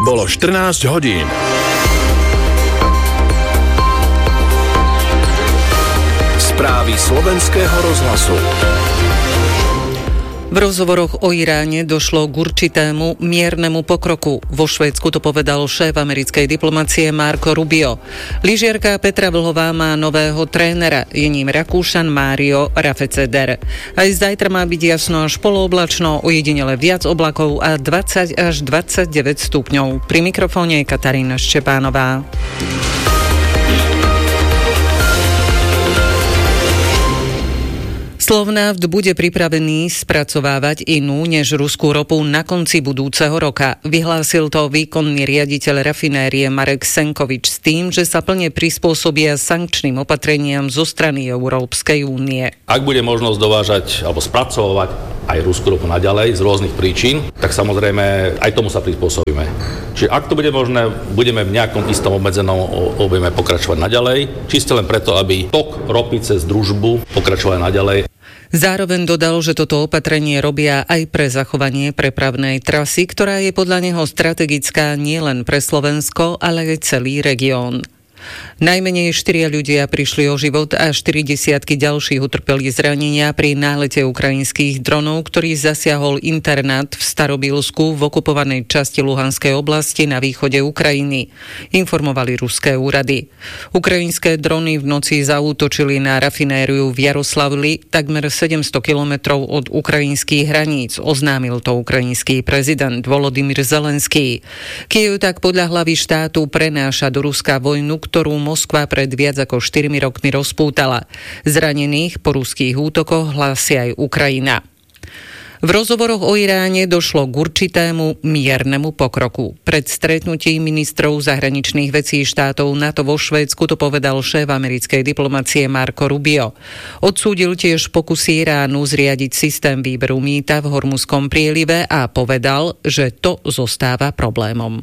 Bolo 14 hodín. Správy Slovenského rozhlasu. V rozhovoroch o Iráne došlo k určitému miernemu pokroku. Vo Švédsku to povedal šéf americkej diplomacie Marco Rubio. Lyžiarka Petra Vlhová má nového trénera, je ním Rakúšan Mário Rafeceder. Aj zajtra má byť jasno až polooblačno, ojedinele viac oblakov a 20 až 29 stupňov. Pri mikrofóne je Katarína Ščepánová. Slovnaft bude pripravený spracovávať inú než ruskú ropu na konci budúceho roka. Vyhlásil to výkonný riaditeľ rafinérie Marek Senkovič s tým, že sa plne prispôsobia sankčným opatreniam zo strany Európskej únie. Ak bude možnosť dovážať alebo spracovať aj ruskú ropu naďalej z rôznych príčin, tak samozrejme aj tomu sa prispôsobíme. Čiže ak to bude možné, budeme v nejakom istom obmedzenom objeme pokračovať naďalej, čisto len preto, aby tok ropy cez družbu pokračoval naďalej. Zároveň dodal, že toto opatrenie robia aj pre zachovanie prepravnej trasy, ktorá je podľa neho strategická nielen pre Slovensko, ale aj celý región. Najmenej 4 ľudia prišli o život a 40 ďalších utrpeli zranenia pri nálete ukrajinských dronov, ktorý zasiahol internát v Starobilsku v okupovanej časti Luhanskej oblasti na východe Ukrajiny, informovali ruské úrady. Ukrajinské drony v noci zaútočili na rafinériu v Jaroslavli, takmer 700 kilometrov od ukrajinských hraníc, oznámil to ukrajinský prezident Volodymyr Zelenský. Kyjev tak podľa hlavy štátu prenáša do Ruska vojnu, ktorú Moskva pred viac ako 4 rokmi rozpútala. Zranených po ruských útokoch hlási aj Ukrajina. V rozhovoroch o Iráne došlo k určitému miernemu pokroku. Pred stretnutím ministrov zahraničných vecí štátov NATO vo Švédsku to povedal šéf americkej diplomacie Marco Rubio. Odsúdil tiež pokusy Iránu zriadiť systém výberu mýta v Hormuzskom prielive a povedal, že to zostáva problémom.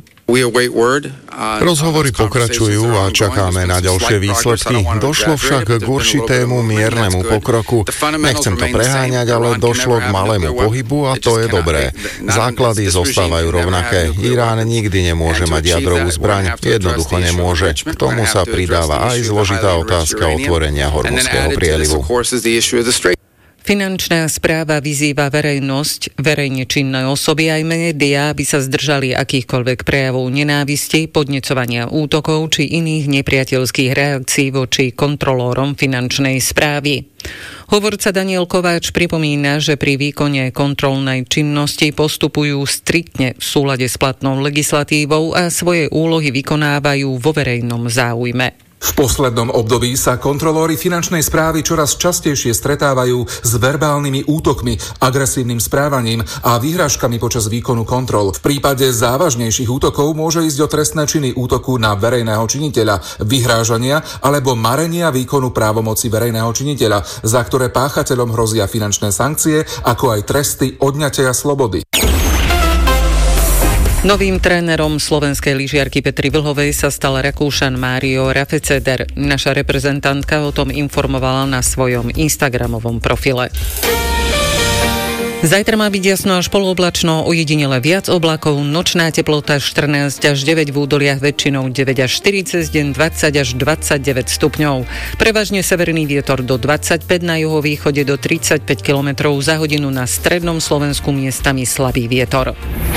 Rozhovory pokračujú a čakáme na ďalšie výsledky. Došlo však k určitému miernemu pokroku. Nechcem to preháňať, ale došlo k malému pohybu a to je dobré. Základy zostávajú rovnaké. Irán nikdy nemôže mať jadrovú zbraň. Jednoducho nemôže. K tomu sa pridáva aj zložitá otázka otvorenia Hormuzského prielivu. Finančná správa vyzýva verejnosť, verejne činné osoby aj médiá, aby sa zdržali akýchkoľvek prejavov nenávisti, podnecovania útokov či iných nepriateľských reakcií voči kontrolórom finančnej správy. Hovorca Daniel Kováč pripomína, že pri výkone kontrolnej činnosti postupujú striktne v súlade s platnou legislatívou a svoje úlohy vykonávajú vo verejnom záujme. V poslednom období sa kontrolóri finančnej správy čoraz častejšie stretávajú s verbálnymi útokmi, agresívnym správaním a výhražkami počas výkonu kontrol. V prípade závažnejších útokov môže ísť o trestné činy útoku na verejného činiteľa, vyhrážania alebo marenia výkonu právomoci verejného činiteľa, za ktoré páchateľom hrozia finančné sankcie, ako aj tresty odňatia slobody. Novým trénerom slovenskej lyžiarky Petry Vlhovej sa stal Rakúšan Mário Rafeceder. Naša reprezentantka o tom informovala na svojom instagramovom profile. Zajtra má byť jasno až polooblačno, ojedinele viac oblakov, nočná teplota 14 až 9 v údoliach, väčšinou 9 až 4, cez deň 20 až 29 stupňov. Prevažne severný vietor do 25, na juhovýchode do 35 km za hodinu, na strednom Slovensku miestami slabý vietor.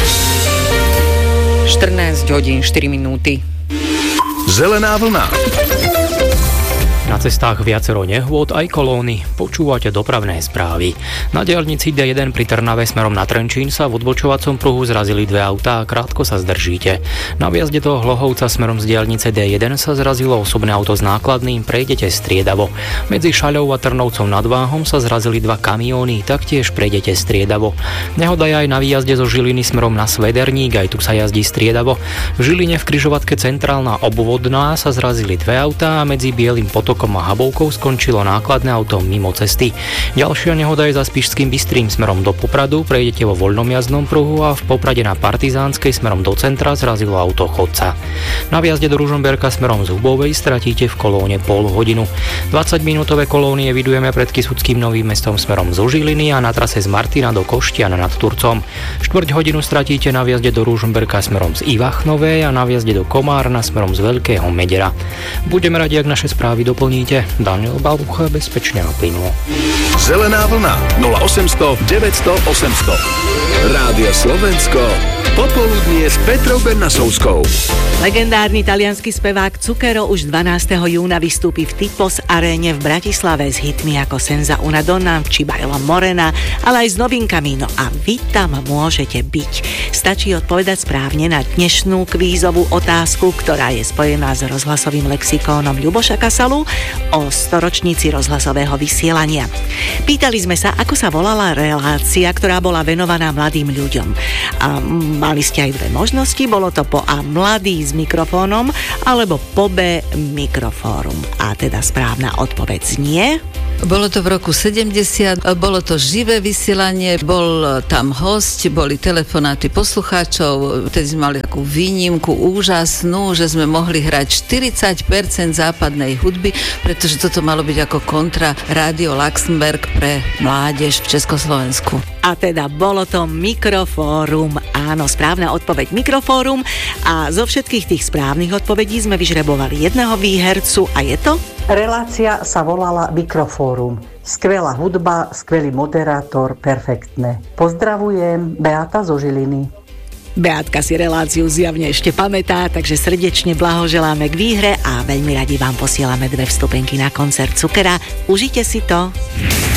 14 hodín 4 minúty. Zelená vlna. Na cestách viacero nehôd aj kolóny. Počúvate dopravné správy. Na diaľnici D1 pri Trnave smerom na Trenčín sa v odbočovacom pruhu zrazili dve autá a krátko sa zdržíte. Na viazde do Hlohovca smerom z diaľnice D1 sa zrazilo osobné auto s nákladným, prejdete striedavo. Medzi Šaľou a Trnovcom nad Váhom sa zrazili dva kamióny, taktiež prejdete striedavo. Nehoda je aj na výjazde zo Žiliny smerom na Svederník, aj tu sa jazdí striedavo. V Žiline v križovatke Centrálna obvodná sa zrazili dve autá a medzi Bielym potokom Potokom a Habovkou skončilo nákladné auto mimo cesty. Ďalšia nehoda je za Spišským Bystrým smerom do Popradu, prejdete vo voľnom jazdnom pruhu a v Poprade na Partizánskej smerom do centra zrazilo auto chodca. Na viazde do Ružomberka smerom z Hubovej stratíte v kolóne pol hodinu. 20-minútové kolónie vidujeme pred Kysuckým Novým Mestom smerom zo Žiliny a na trase z Martina do Koštian nad Turcom. Štvrť hodinu stratíte na viazde do Ružomberka smerom z Ivachnovej a na viazde do Komárna smerom z Veľkého Medera. Budeme radi, ak naše správy doplníte. Daniel Balbucha, bezpečne a plynulo. Zelená vlna 0800 900 800. Rádio Slovensko. Popoludnie s Petrou Bernasovskou. Legendárny taliansky spevák Zucchero už 12. júna vystúpi v Typos aréne v Bratislave s hitmi ako Senza una donna či Baila Morena, ale aj s novinkami. No a vy tam môžete byť. Stačí odpovedať správne na dnešnú kvízovú otázku, ktorá je spojená s rozhlasovým lexikónom Ľuboša Kasalu o storočnici rozhlasového vysielania. Pýtali sme sa, ako sa volala relácia, ktorá bola venovaná mladým ľuďom. A mali ste aj dve možnosti, bolo to po A mladý s mikrofónom, alebo po B mikrofórum. A teda správna odpoveď znie... Bolo to v roku 70, bolo to živé vysielanie, bol tam hosť, boli telefonáty poslucháčov, vtedy sme mali takú výnimku úžasnú, že sme mohli hrať 40% západnej hudby, pretože toto malo byť ako kontra Rádio Luxemburg pre mládež v Československu. A teda bolo to mikrofórum. Áno, správna odpoveď mikrofórum. A zo všetkých tých správnych odpovedí sme vyžrebovali jedného výhercu a je to? Relácia sa volala Mikrofórum. Skvelá hudba, skvelý moderátor, perfektné. Pozdravujem, Beata zo Žiliny. Beatka si reláciu zjavne ešte pamätá, takže srdečne blahoželáme k výhre a veľmi radi vám posielame 2 vstupenky na koncert Zucchera. Užite si to.